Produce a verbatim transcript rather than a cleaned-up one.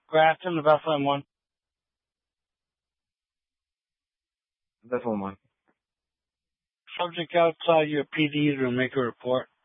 Grafton, the Bethlehem one. Bethlehem one. Subject outside your P D to make a report.